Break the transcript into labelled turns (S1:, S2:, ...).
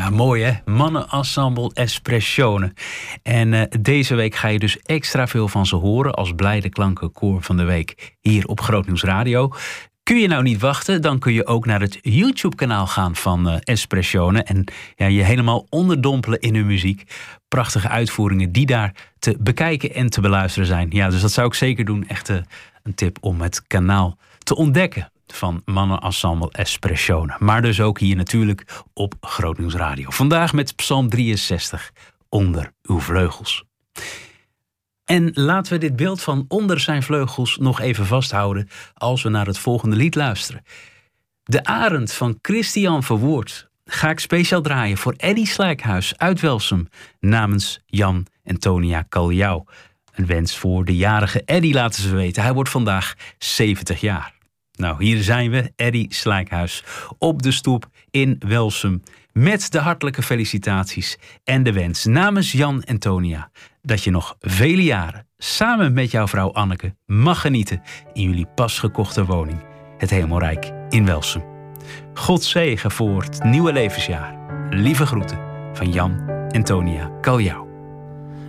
S1: Ja, mooi hè? Mannenensemble Espressione. En deze week ga je dus extra veel van ze horen als Blijde Klanken Koor van de Week hier op Grootnieuws Radio. Kun je nou niet wachten, dan kun je ook naar het YouTube-kanaal gaan van Espressione en je helemaal onderdompelen in hun muziek. Prachtige uitvoeringen die daar te bekijken en te beluisteren zijn. Ja, dus dat zou ik zeker doen. Echt een tip om het kanaal te ontdekken van Mannenensemble Espressione. Maar dus ook hier natuurlijk op Grootnieuws Radio. Vandaag met Psalm 63, Onder uw vleugels. En laten we dit beeld van onder zijn vleugels nog even vasthouden als we naar het volgende lied luisteren. De Arend van Christian Verwoerd ga ik speciaal draaien voor Eddy Slijkhuis uit Welsum namens Jan en Tonia Kaljau. Een wens voor de jarige Eddy, laten ze weten. Hij wordt vandaag 70 jaar. Nou, hier zijn we, Eddy Slijkhuis, op de stoep in Welsum met de hartelijke felicitaties en de wens namens Jan en Tonia dat je nog vele jaren samen met jouw vrouw Anneke mag genieten in jullie pas gekochte woning, het Hemelrijk in Welsum. God zegen voor het nieuwe levensjaar. Lieve groeten van Jan en Tonia Kaljau.